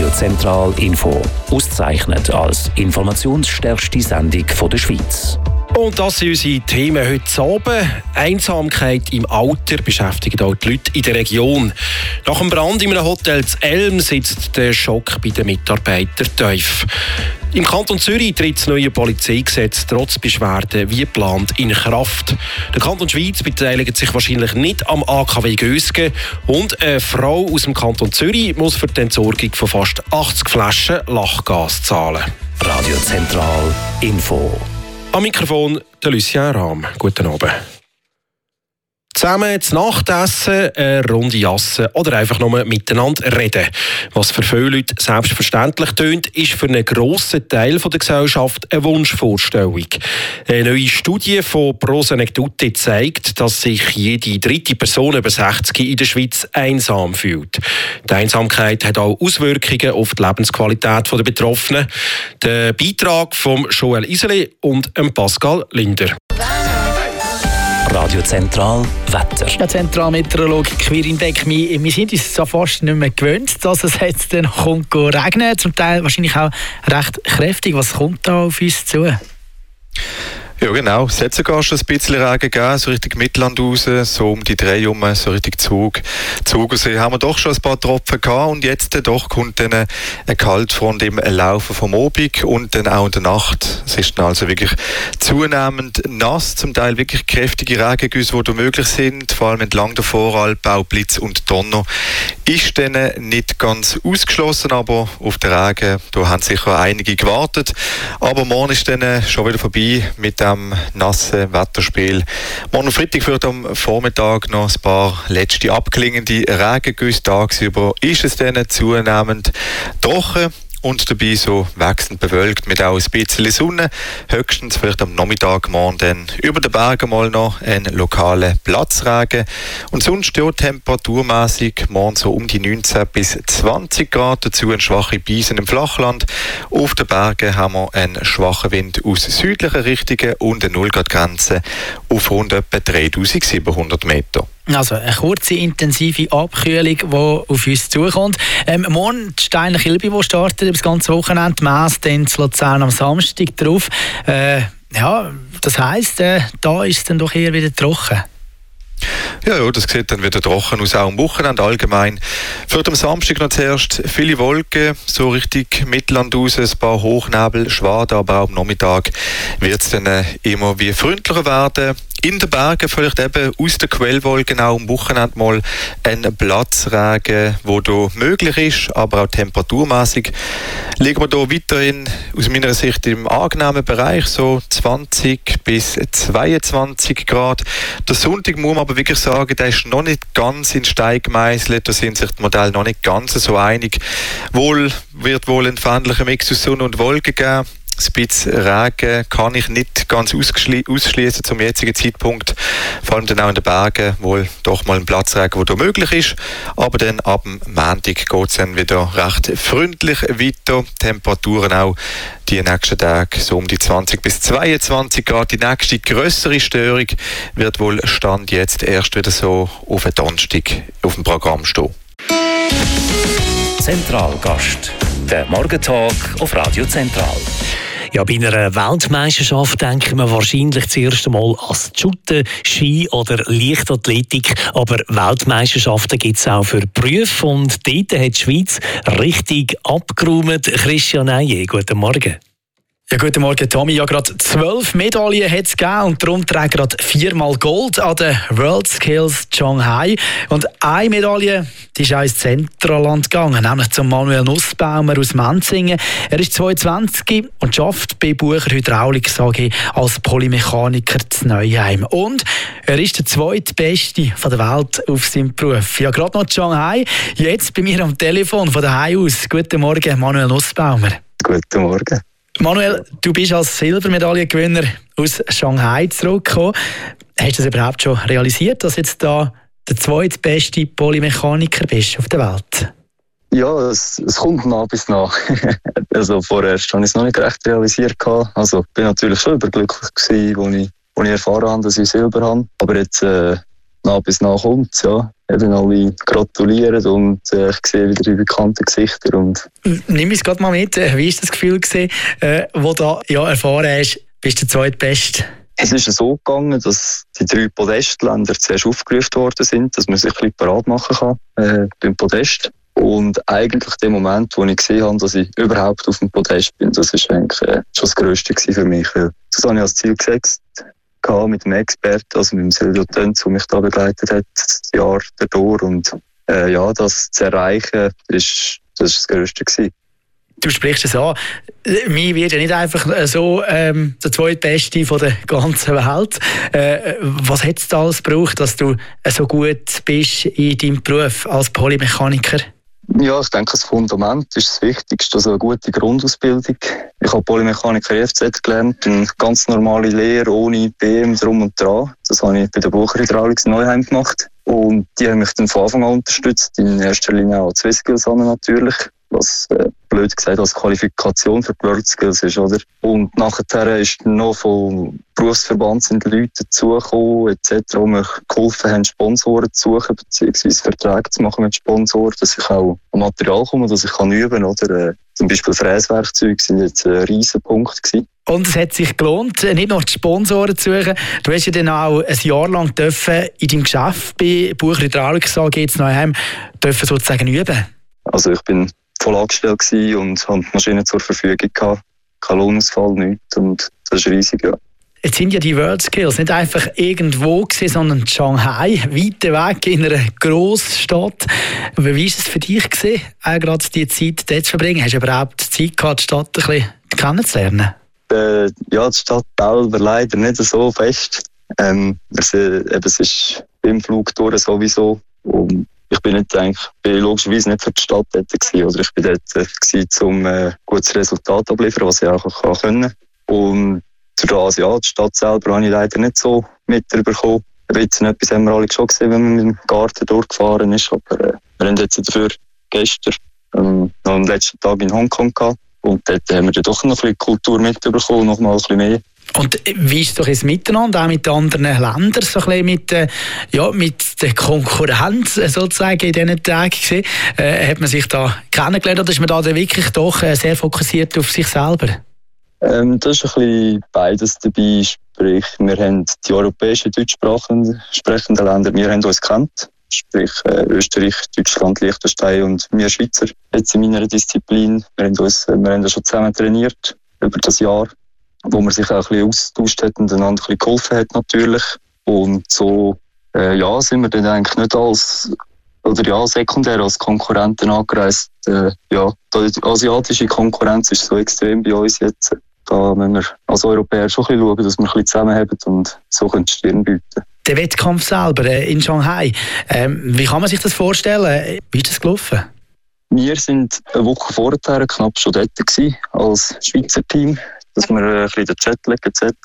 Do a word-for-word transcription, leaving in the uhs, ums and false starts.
Radio Zentral Info. Ausgezeichnet als informationsstärkste Sendung der Schweiz. Und das sind unsere Themen heute Abend. Einsamkeit im Alter beschäftigt auch die Leute in der Region. Nach dem Brand in einem Hotel in Elm sitzt der Schock bei den Mitarbeitern tief. Im Kanton Zürich tritt das neue Polizeigesetz trotz Beschwerden wie geplant in Kraft. Der Kanton Schweiz beteiligt sich wahrscheinlich nicht am A K W Gösgen und eine Frau aus dem Kanton Zürich muss für die Entsorgung von fast achtzig Flaschen Lachgas zahlen. Radio Zentral Info. Am Mikrofon der Lucien Rahm. Guten Abend. Zusammen zu Nacht essen, eine Runde jassen oder einfach nur miteinander reden. Was für viele Leute selbstverständlich tönt, ist für einen grossen Teil der Gesellschaft eine Wunschvorstellung. Eine neue Studie von Prosenectute zeigt, dass sich jede dritte Person über sechzig in der Schweiz einsam fühlt. Die Einsamkeit hat auch Auswirkungen auf die Lebensqualität der Betroffenen. Der Beitrag von Joel Iseli und Pascal Linder. Radio Zentral Wetter. Der Zentralmeteorologe Quirin Beckmi, wir sind uns so fast nicht mehr gewöhnt, dass es jetzt dann kommt regnen, zum Teil wahrscheinlich auch recht kräftig. Was kommt da auf uns zu? Ja genau, es hat sogar schon ein bisschen Regen gegeben, so Richtung Mittelland raus, so um die drei herum, so Richtung Zug. Zugersee haben wir doch schon ein paar Tropfen gehabt und jetzt doch kommt dann eine Kaltfront im Laufe vom Abend und dann auch in der Nacht. Es ist dann also wirklich zunehmend nass, zum Teil wirklich kräftige Regengüsse, die da möglich sind, vor allem entlang der Voralpen, auch Blitz und Donner. Ist dann nicht ganz ausgeschlossen, aber auf den Regen, da haben sicher einige gewartet. Aber morgen ist dann schon wieder vorbei mit dem nassen Wetterspiel. Morgen Freitag wird am Vormittag noch ein paar letzte abklingende Regengüsse tagsüber. Ist es dann zunehmend trocken und dabei so wechselnd bewölkt mit auch ein bisschen Sonne. Höchstens vielleicht am Nachmittag morgen dann über den Bergen mal noch ein lokaler Platzregen. Und sonst ja temperaturmäßig morgen so um die neunzehn bis zwanzig Grad. Dazu ein schwache Bisen im Flachland. Auf den Bergen haben wir einen schwachen Wind aus südlichen Richtungen und eine null Grad Grenze auf rund etwa dreitausendsiebenhundert Meter. Also eine kurze, intensive Abkühlung, die auf uns zukommt. Ähm, morgen die Steine Kilby, die startet über das ganze Wochenende, Mess, dann zu Luzern am Samstag drauf. Äh, ja, das heisst, äh, da ist es dann doch eher wieder trocken. Ja, ja, das sieht dann wieder trocken aus, auch am Wochenende allgemein. Für am Samstag noch zuerst viele Wolken, so richtig Mittelland raus, ein paar Hochnebel, Schwaden, aber auch am Nachmittag wird es dann äh, immer wie freundlicher werden. In den Bergen vielleicht eben aus den Quellwolken auch am Wochenende mal ein Platzregen, der hier möglich ist, aber auch temperaturmäßig liegen wir hier weiterhin aus meiner Sicht im angenehmen Bereich, so zwanzig bis zweiundzwanzig Grad. Der Sonntag muss man aber wirklich sagen, der ist noch nicht ganz in Stein gemeißelt, da sind sich die Modelle noch nicht ganz so einig. Wohl wird wohl ein feindlicher Mix aus Sonne und Wolken geben. Ein bisschen Regen kann ich nicht ganz ausschließen zum jetzigen Zeitpunkt. Vor allem dann auch in den Bergen wohl doch mal ein Platzregen, der hier möglich ist. Aber dann ab dem Montag geht es dann wieder recht freundlich weiter. Temperaturen auch die nächsten Tage so um die zwanzig bis zweiundzwanzig Grad. Die nächste grössere Störung wird wohl Stand jetzt erst wieder so auf den Donnerstag auf dem Programm stehen. Zentralgast. Der Morgentalk auf Radio Zentral. Ja, bei einer Weltmeisterschaft denken wir wahrscheinlich zuerst einmal an Shooten, Ski oder Leichtathletik. Aber Weltmeisterschaften gibt es auch für Berufe und dort hat die Schweiz richtig abgeräumt. Christian Eije, guten Morgen. Ja, guten Morgen, Tommy. Ja, gerade zwölf Medaillen hat es gegeben und darum trägt gerade viermal Gold an den World Skills Shanghai. Und eine Medaille, die ist auch ins Zentralland gegangen, nämlich zum Manuel Nussbaumer aus Menzingen. Er ist zweiundzwanzig und arbeitet bei Bucher Hydraulik A G als Polymechaniker zu Neuheim. Und er ist der zweitbeste von der Welt auf seinem Beruf. Ja, gerade noch Shanghai. Jetzt bei mir am Telefon von daheim aus. Guten Morgen, Manuel Nussbaumer. Guten Morgen. Manuel, du bist als Silbermedaillengewinner aus Shanghai zurückgekommen. Hast du das überhaupt schon realisiert, dass jetzt da der zweitbeste Polymechaniker bist auf der Welt? Ja, es, es kommt nach bis nach. Also vorerst habe ich es noch nicht recht realisiert. Also ich bin natürlich schon überglücklich gewesen, als ich, als ich erfahren habe, dass ich Silber habe. Aber jetzt, äh, nach bis nach kommt ja. Eben alle gratulieren und äh, ich sehe wieder die bekannten Gesichter. Und nimm es gerade mal mit, wie war das Gefühl, gewesen, äh, wo du ja erfahren hast, bist du der Zweitbeste? Es ist so gegangen, dass die drei Podestländer zuerst aufgerufen worden sind, dass man sich ein bisschen parat machen kann äh, beim Podest. Und eigentlich der Moment, wo ich gesehen habe, dass ich überhaupt auf dem Podest bin, das war eigentlich äh, schon das Grösste für mich. Das habe ich als Ziel gesetzt mit dem Experten, also mit dem Silvio Tönz, der mich da begleitet hat, das Jahr dadurch. Und äh, ja, das zu erreichen, ist, das ist das Grösste gewesen. Du sprichst es an. Mir wird ja nicht einfach so ähm, der Zweitbeste von der ganzen Welt. Äh, was hat es da alles gebraucht, dass du so gut bist in deinem Beruf als Polymechaniker? Ja, ich denke, das Fundament ist das Wichtigste, also eine gute Grundausbildung. Ich habe Polymechaniker E F Z gelernt, eine ganz normale Lehre, ohne B M, drum und dran. Das habe ich bei der Bucher Hydraulik in Neuheim gemacht. Und die haben mich dann von Anfang an unterstützt, in erster Linie auch Swisskills natürlich, was äh, blöd gesagt als Qualifikation für die WorldSkills ist, oder? Und nachher ist noch vom Berufsverband sind Leute dazugekommen, et cetera, die mir geholfen haben, Sponsoren zu suchen, beziehungsweise Verträge zu machen mit Sponsoren, dass ich auch an Material komme, dass ich kann üben, oder? Äh, zum Beispiel Fräswerkzeuge sind jetzt ein riesen Punkt gewesen. Und es hat sich gelohnt, nicht noch die Sponsoren zu suchen. Du hast ja dann auch ein Jahr lang dürfen in deinem Geschäft bei Bucher Hydraulik A G in Neuheim dürfen sozusagen üben. Also ich bin voll angestellt und hatte die Maschine zur Verfügung gehabt. Kein Lohnausfall, nichts. Und das ist riesig, ja. Jetzt sind ja die WorldSkills nicht einfach irgendwo gewesen, sondern in Shanghai, weiter weg in einer Grossstadt. Wie war es für dich gewesen, auch gerade die Zeit dort zu verbringen? Hast du überhaupt Zeit gehabt, die Stadt ein bisschen kennenzulernen? Äh, ja, die Stadt selber leider nicht so fest. Ähm, es, äh, es ist im Flug durch sowieso. Und ich bin nicht eigentlich, bin logischerweise nicht für die Stadt dort gewesen, oder ich bin dort äh, gewesen, um ein äh, gutes Resultat abliefern, was ich auch kann können. Und durch das, ja, die Stadt selber habe ich leider nicht so mitbekommen. Ein bisschen etwas haben wir alle schon gesehen, wenn man mit dem Garten durchgefahren ist. Aber äh, wir haben jetzt dafür gestern ähm, noch am letzten Tag in Hongkong gehabt. Und dort haben wir dann doch noch ein bisschen Kultur mitbekommen, noch mal ein bisschen mehr. Und wie ist doch jetzt miteinander, auch mit den anderen Ländern, so ein bisschen mit, äh, ja, mit der Konkurrenz sozusagen in diesen Tagen gesehen? Äh, hat man sich da kennengelernt oder ist man da wirklich doch äh, sehr fokussiert auf sich selber? Ähm, das ist ein bisschen beides dabei. Sprich, wir haben die europäischen, deutschsprachigen sprechenden Länder, wir haben uns gekannt. Sprich äh, Österreich, Deutschland, Liechtenstein und wir Schweizer. Jetzt in meiner Disziplin. Wir haben uns, wir haben schon zusammen trainiert über das Jahr, wo man sich auch ein bisschen austauscht hat und einander ein bisschen geholfen hat natürlich. Und so äh, ja, sind wir dann eigentlich nicht als oder ja, sekundär als Konkurrenten angereist. Äh, ja, die asiatische Konkurrenz ist so extrem bei uns jetzt. Da müssen wir als Europäer schon ein bisschen schauen, dass wir ein bisschen zusammenhalten und so die Stirn bieten. Der Wettkampf selber in Shanghai, ähm, wie kann man sich das vorstellen? Wie ist das gelaufen? Wir sind eine Woche vorher knapp schon dort gewesen, als Schweizer Team, dass wir ein bisschen den Jetlag et cetera